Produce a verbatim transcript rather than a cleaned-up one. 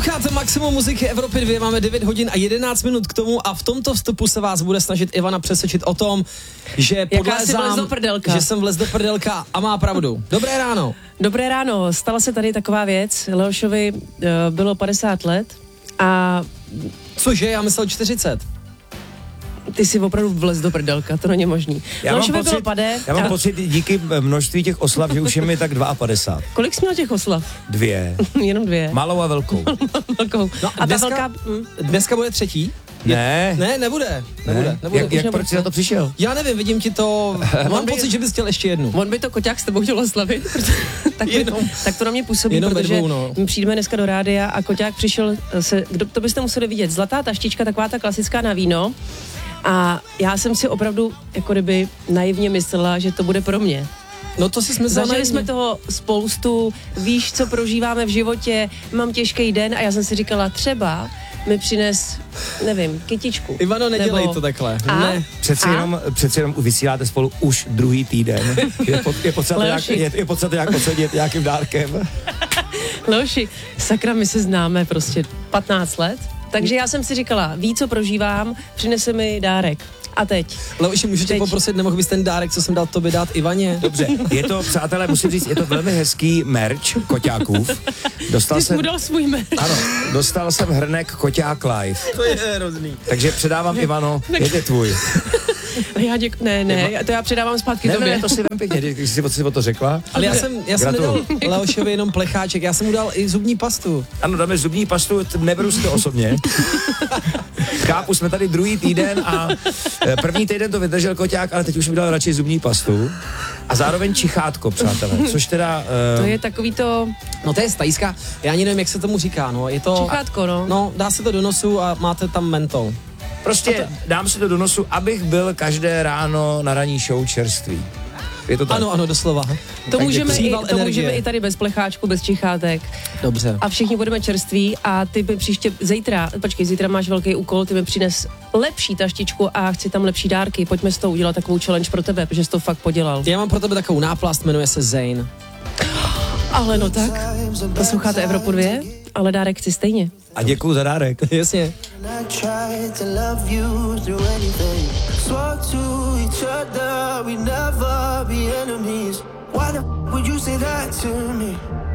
Posloucháte Maximum muziky Evropy dva, máme devět hodin a jedenáct minut k tomu a v tomto vstupu se vás bude snažit Ivana přesvědčit o tom, že podlézám, že jsem vlez do prdelka a má pravdu. Dobré ráno. Dobré ráno, stala se tady taková věc, Leošovi uh, bylo padesát let a... Cože, já myslel čtyřicet. Ty jsi opravdu vlez do prdelka, to není možný. Já mám, Leošovi pocit, bylo pade, já mám a... pocit díky množství těch oslav, že už je mi tak padesát dva. Kolik jsi měl těch oslav? Dvě. Jenom dvě. Malou a velkou. Velkou. No, a dneska, ta velká... Hm? Dneska bude třetí? Ne. Ne, nebude. Nebude. Ne. nebude. Jak, jak proč jsi na to přišel? Já nevím, vidím ti to... Mám by- pocit, že bys chtěl ještě jednu. On by to Koťák s tebou chtěl oslavit, tak, by, Jenom- tak to na mě působí, jenom ve protože dvou, no. my přijdeme dneska do rádia a Koťák přišel se, kdo, to byste museli vidět, zlatá taštička, taková ta klasická na víno a já jsem si opravdu jako kdyby naivně myslela, že to bude pro mě. No to si jsme Zažili jsme toho spoustu, víš, co prožíváme v životě, mám těžký den a já jsem si říkala, třeba mi přines, nevím, kytičku. Ivano, nedělej nebo... to takhle. A? Ne. Přeci A? jenom, přeci jenom vysíláte spolu už druhý týden. Je, pot, je potřeba to nějak, je, je potřeba to nějak ocenit nějakým dárkem. Leoši, sakra, my se známe prostě patnáct let, takže já jsem si říkala, ví, co prožívám, přinese mi dárek. A teď? Leoši, můžu tě Teď. poprosit, nemohl bys ten dárek, co jsem dal tobě, dát Ivaně? Dobře, je to, přátelé, musím říct, je to velmi hezký merch Koťákův. Dostal Ty jsi jsem, mu dal svůj jméno. ano, dostal jsem hrnek Koťák Live. To je hrozný. Takže předávám Ivano, je to tvůj. Já děk... Ne, ne, já- to já předávám zpátky Ne, tobě. ne, to si vem pěkně, když jsi si o to řekla. Ale já jsem, já jsem nedal Gratuluju. Leošovi jenom plecháček, já jsem mu dal i zubní pastu. Ano, dáme zubní pastu, t- neberu si to osobně. Chápu, jsme tady druhý týden a e, první týden to vydržel Koťák, ale teď už mi dal radši zubní pastu. A zároveň čichátko, přátelé, což teda... To E, je takový to No to je stajská, já ani nevím, jak se tomu říká, no. Je to... čechátko, no. No, dá se to do nosu a máte tam mentol. prostě dám si to do nosu, abych byl každé ráno na ranní show čerstvý. Je to tak? Ano, ano, doslova. To, můžeme i, příval to energie. můžeme i tady bez plecháčku, bez čichátek. Dobře. A všichni budeme čerství a ty by příště, zítra, počkej, zítra máš velký úkol, ty mi přines lepší taštičku a chci tam lepší dárky. Pojďme s tou udělat takovou challenge pro tebe, protože jsi to fakt podělal. Já mám pro tebe takovou náplast, jmenuje se Zane. Ale no tak, posloucháte Evropu dvě, ale dárek chci stejně. A děkuju za dárek. Jasně. I tried to love you through anything. Swore to each other we'd never be enemies. Why the f- would you say that to me?